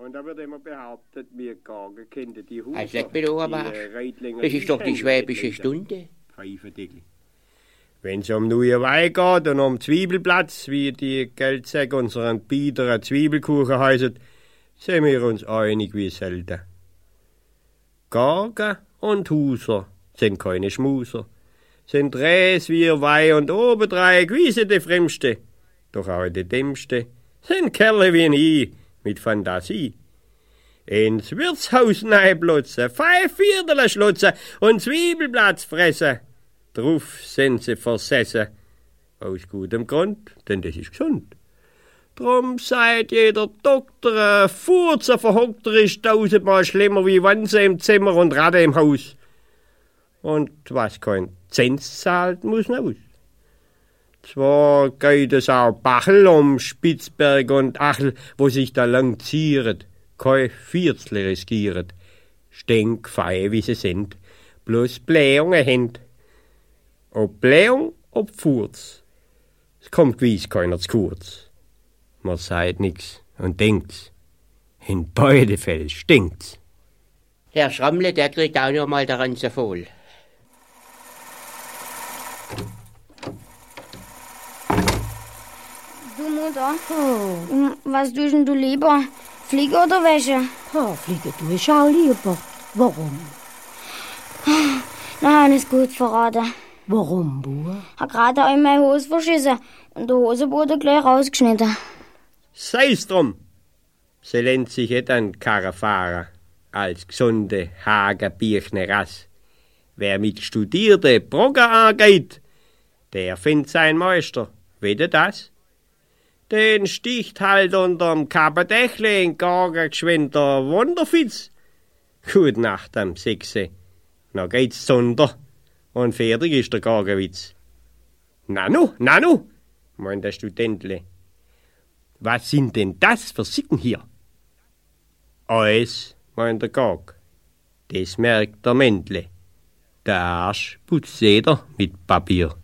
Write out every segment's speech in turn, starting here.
Und da wird immer behauptet, wir Gagen kennen die Huser. Sag mir doch aber, das ist doch die schwäbische Stunde. Wenn es um neue Wein geht und um Zwiebelplatz, wie die Geldsäcke unseren biederen Zwiebelkuchen heißen, sind wir uns einig wie selten. Gagen und Huser sind keine Schmuser, sind Räs wie Weih und obendrein gewisse die Fremste, doch auch die Dämmste, sind Kerle wie ich mit Fantasie. Ins Wirtshaus neiblutzen, 5 Viertel schlutzen und Zwiebelplatz fressen. Drauf sind sie versessen. Aus gutem Grund, denn das ist gesund. Drum sagt jeder Doktor, Furzer verhockter ist 1000-mal schlimmer wie Wanze im Zimmer und Ratte im Haus. Und was kein Zins zahlt, muss aus. Zwar geht es auch Bachel um Spitzberg und Achel, wo sich da lang zieret, kein Viertel riskieret. Stinkfeie, wie sie sind, bloß Blähungen händ. Ob Blähung, ob Furz, es kommt gewiss keiner zu kurz. Man sagt nix und denkt's. In beide Fällen stinkt's. Der Schrammle, der kriegt auch noch mal daran zu voll. Du Mutter, was tust denn du lieber? Fliege oder Wäsche? Fliege tue ich auch lieber. Warum? Na, ist gut verraten. Warum, Bub? Hab gerade auch in meine Hose verschissen und der Hosenboden gleich rausgeschnitten. Sei's drum. Sie nennt sich ein Karrefahrer als gesunde Hagerbirchner Rass. Wer mit studierte Brogger angeht, der findet sein Meister. Wette das? Den sticht halt unterm Kabedächle in Gager geschwinder Wunderfitz. Gut Nacht am 6. Na geht's zunder. Und fertig ist der Gagerwitz. Nanu, meint der Studentle. Was sind denn das für Sicken hier? Eis, meint der Gag. Das merkt der Mändle. Der Arsch putzt jeder mit Papier.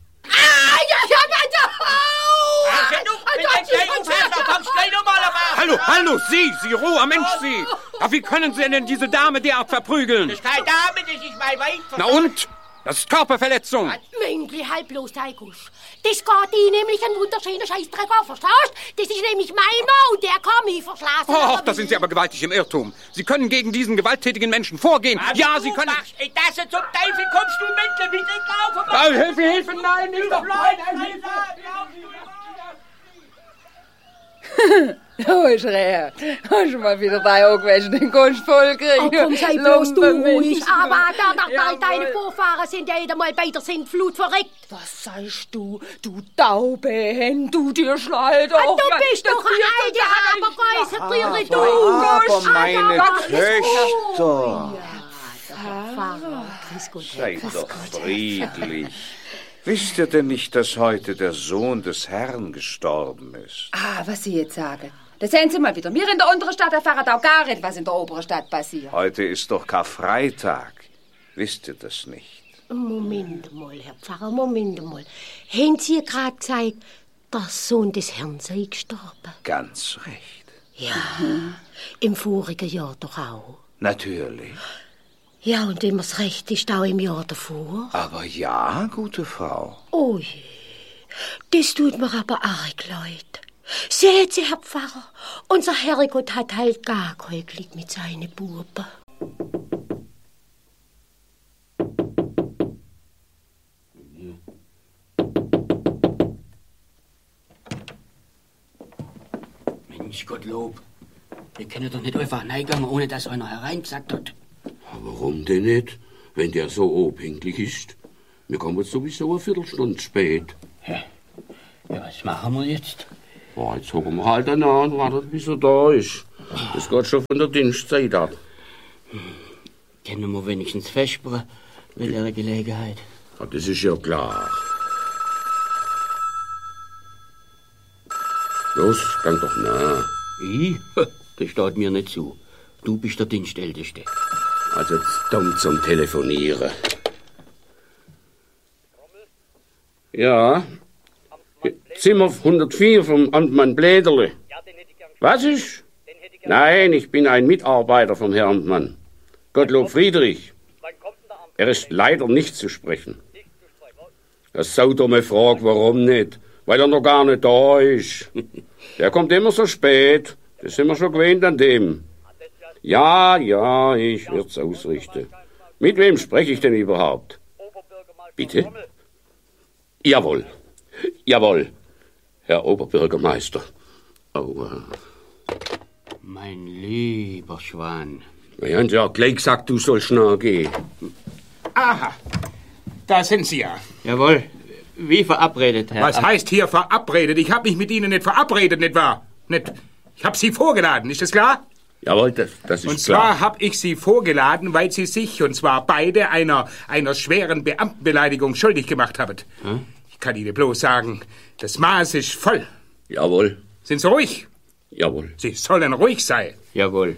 Hallo, Sie roher Mensch, Sie! Ach, wie können Sie denn diese Dame derart verprügeln? Das ist keine Dame, das ist mein Weib. Na und? Das ist Körperverletzung. Mängli, halt bloß, Teikusch. Das geht die nämlich ein wunderschöner Scheißdreck an, verstehst? Das ist nämlich mein Mann, der kann mich verschlafen. Och, da sind Sie aber gewaltig im Irrtum. Sie können gegen diesen gewalttätigen Menschen vorgehen. Ja, Sie können... Das zum Teufel kommst du, Männle, bitte laufen. Hilfe, nein, nicht doch Hilfe. Oh, Schreher, hast du mal wieder bei irgendwelchen den Kunst voll kriegen? Oh, komm, sei bloß du ruhig. Aber deine Vorfahren sind ja mal bei der Sintflut verreckt. Was sagst du, du Taubehend, du dir Schleid doch. Du bist doch ein alte Abergeißer, du. Aber meine Töchter. Seid doch friedlich. Wisst ihr denn nicht, dass heute der Sohn des Herrn gestorben ist? Was Sie jetzt sagen. Das sehen Sie mal wieder. Wir in der unteren Stadt erfahren auch gar nicht, was in der oberen Stadt passiert. Heute ist doch Karfreitag. Wisst ihr das nicht? Moment mal, Herr Pfarrer, Moment mal. Haben Sie gerade gesagt, der Sohn des Herrn sei gestorben? Ganz recht. Ja, im vorigen Jahr doch auch. Natürlich. Ja, und wenn mir's recht ist, auch im Jahr davor. Aber ja, gute Frau. Oh je, das tut mir aber arg leid. Seht Sie, Herr Pfarrer, unser Herrgott hat halt gar kein Glück mit seinen Buben. Mensch, Gottlob, wir können doch nicht einfach reingegangen, ohne dass einer hereingesagt hat. Warum denn nicht, wenn der so pünktlich ist? Wir kommen sowieso eine Viertelstunde spät. Ja, was machen wir jetzt? Ja, jetzt hocken wir halt an und warten, bis er da ist. Das geht schon von der Dienstzeit ab. Können wir wenigstens vespern bei der Gelegenheit? Ja, das ist ja klar. Los, gang doch nach. Ich? Das steht mir nicht zu. Du bist der Dienstälteste. Also dumm zum Telefonieren. Ja. Zimmer 104 vom Amtmann Bläderle. Was ist? Nein, ich bin ein Mitarbeiter vom Herrn Amtmann. Gottlob Friedrich. Er ist leider nicht zu sprechen. Das saudumme Frage, warum nicht? Weil er noch gar nicht da ist. Der kommt immer so spät. Das sind wir schon gewöhnt an dem. Ja, ich wird's ausrichten. Mit wem spreche ich denn überhaupt? Bitte? Jawohl. Herr Oberbürgermeister. Oh, Mein lieber Schwan. Wir haben ja gleich gesagt, du sollst nachgehen. Aha, da sind Sie ja. Jawohl, wie verabredet, Herr. Was heißt hier verabredet? Ich habe mich mit Ihnen nicht verabredet, nicht wahr? Nicht. Ich habe Sie vorgeladen, ist das klar? Jawohl, das ist klar. Und zwar habe ich Sie vorgeladen, weil Sie sich, und zwar beide, einer schweren Beamtenbeleidigung schuldig gemacht haben. Hm? Ich kann Ihnen bloß sagen, das Maß ist voll. Jawohl. Sind Sie ruhig? Jawohl. Sie sollen ruhig sein. Jawohl.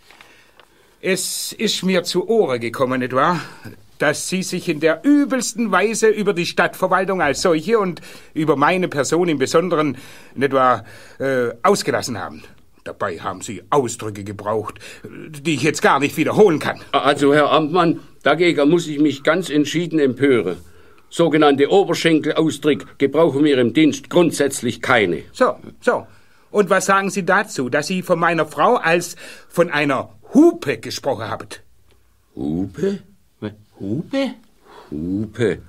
Es ist mir zu Ohren gekommen, nicht wahr? Dass Sie sich in der übelsten Weise über die Stadtverwaltung als solche und über meine Person im Besonderen, nicht wahr, ausgelassen haben. Dabei haben Sie Ausdrücke gebraucht, die ich jetzt gar nicht wiederholen kann. Also, Herr Amtmann, dagegen muss ich mich ganz entschieden empören. Sogenannte Oberschenkelausdrücke gebrauchen wir im Dienst grundsätzlich keine. So. Und was sagen Sie dazu, dass Sie von meiner Frau als von einer Hupe gesprochen haben? Hupe? Hupe? Hupe.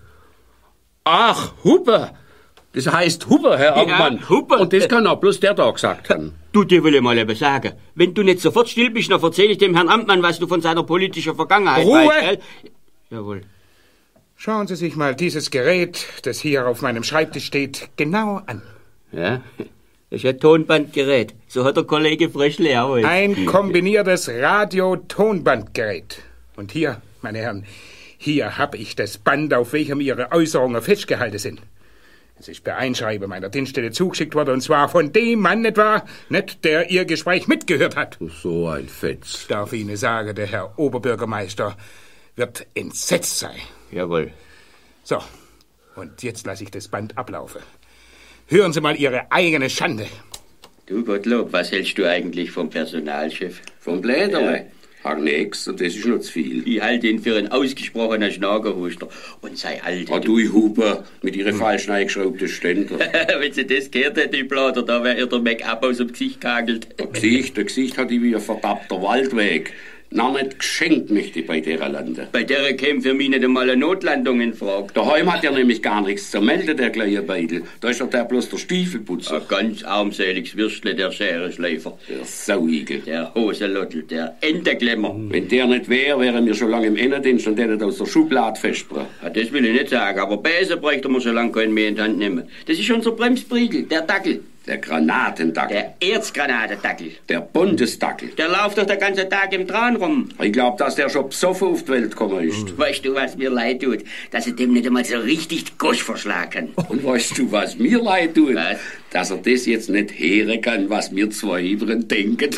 Ach, Hupe. Das heißt Hupe, Herr Amtmann. Ja, Hupe. Und das kann auch bloß der da gesagt haben. Du, dir will ich mal etwas sagen. Wenn du nicht sofort still bist, dann erzähle ich dem Herrn Amtmann, was du von seiner politischen Vergangenheit Ruhe! weißt, gell? Jawohl. Schauen Sie sich mal dieses Gerät, das hier auf meinem Schreibtisch steht, genau an. Ja, das ist ein Tonbandgerät. So hat der Kollege Frischle auch. Ein kombiniertes Radio-Tonbandgerät. Und hier, meine Herren, hier habe ich das Band, auf welchem Ihre Äußerungen festgehalten sind. Es ist per Einschreiben meiner Dienststelle zugeschickt worden, und zwar von dem Mann etwa, nicht der Ihr Gespräch mitgehört hat. So ein Fetz. Ich darf Ihnen sagen, der Herr Oberbürgermeister wird entsetzt sein. Jawohl. So, und jetzt lasse ich das Band ablaufen. Hören Sie mal Ihre eigene Schande. Du, Gottlob, was hältst du eigentlich vom Personalchef? Vom Bläderle? Hag nix, und das ist noch zu viel. Ich halte ihn für einen ausgesprochenen Schnagerhuster. Und sei alt. Ah, du Huber, mit ihren falsch eingeschraubten Ständer. Wenn sie das gehört hätte, die Blader, da wäre ihr der Make-up aus dem Gesicht gehagelt. Der Gesicht hat die wie ein verdammter Waldweg. Na, nicht geschenkt möchte ich bei der landen. Bei der käme für mich nicht einmal eine Notlandung in Frage. Daheim hat er nämlich gar nichts zu melden, der kleine Beidel. Da ist doch der bloß der Stiefelputzer. Ein ganz armseliges Würstle, der Scherenschleifer. Der Sauigel. Der Hosenlottel, der Entenklemmer. Wenn der nicht wären wir schon lange im Innendienst und hätten aus der Schublade festgebracht. Ja, das will ich nicht sagen, aber Besen bräuchte man so lange keinen mehr in die Hand nehmen. Das ist unser Bremsbriegel, der Dackel. Der Granatendackel. Der Erzgranatendackel. Der Bundesdackel. Der läuft doch den ganzen Tag im Tran rum. Ich glaub, dass der schon besoffen auf die Welt gekommen ist. Weißt du, was mir leid tut? Dass sie dem nicht einmal so richtig die Gosch verschlagen. Und weißt du, was mir leid tut? Was? Dass er das jetzt nicht hören kann, was wir zwei Ibren denken.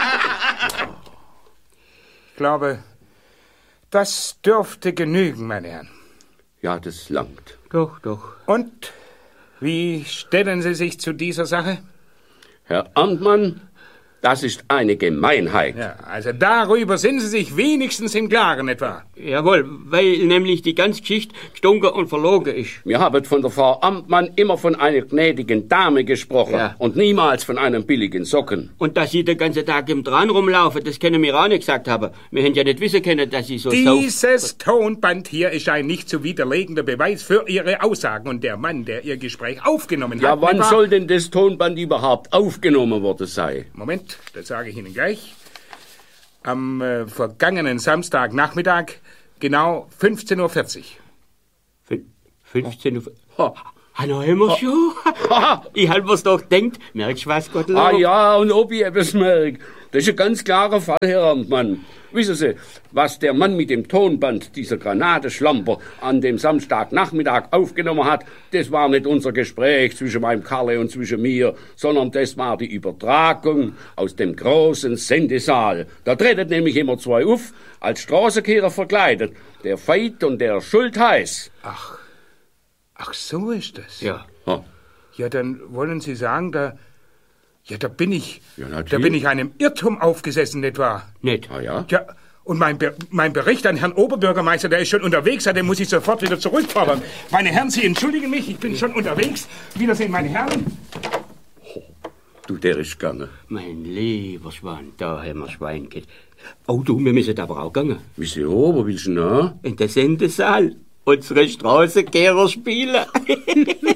Ich glaube, das dürfte genügen, meine Herren. Ja, das langt. Doch. Und wie stellen Sie sich zu dieser Sache? Herr Amtmann, das ist eine Gemeinheit. Ja, also darüber sind Sie sich wenigstens im Klaren, etwa? Jawohl, weil nämlich die ganze Geschichte gestunken und verlogen ist. Wir haben von der Frau Amtmann immer von einer gnädigen Dame gesprochen. Ja. Und niemals von einem billigen Socken. Und dass Sie den ganzen Tag im Tran rumlaufen, das können wir auch nicht gesagt haben. Wir hätten ja nicht wissen können, dass Sie so Dieses Tonband hier ist ein nicht zu widerlegender Beweis für Ihre Aussagen. Und der Mann, der Ihr Gespräch aufgenommen hat... Ja, wann etwa? soll denn das Tonband überhaupt aufgenommen worden sein? Moment, das sage ich Ihnen gleich. Am vergangenen Samstagnachmittag, genau 15:40 Uhr. 15 Uhr... Hallo, immer schon? Ich halt mir's doch denkt. Merkst du was, Gottlob? Ah ja, und ob ich etwas merke. Das ist ein ganz klarer Fall, Herr Amtmann. Wissen Sie, was der Mann mit dem Tonband, dieser Granatenschlamper, an dem Samstagnachmittag aufgenommen hat, das war nicht unser Gespräch zwischen meinem Karle und zwischen mir, sondern das war die Übertragung aus dem großen Sendesaal. Da treten nämlich immer zwei auf, als Straßenkehrer verkleidet, der Veit und der Schultheiß. Ach, so ist das. Ja. Ja, dann wollen Sie sagen, Ja, da bin ich natürlich. einem Irrtum aufgesessen, nicht wahr? Nicht? Ah ja? Ja, und mein Bericht an Herrn Oberbürgermeister, der ist schon unterwegs, den muss ich sofort wieder zurückfordern. Meine Herren, Sie entschuldigen mich, ich bin schon unterwegs. Wiedersehen, meine Herren. Du, der ist gegangen. Mein lieber Schwan, da haben wir Schweinchen. Oh du, wir müssen aber auch gehen. Wieso, wo willst du noch? In der Sendesaal. Unsere Straßenkehrer spielen.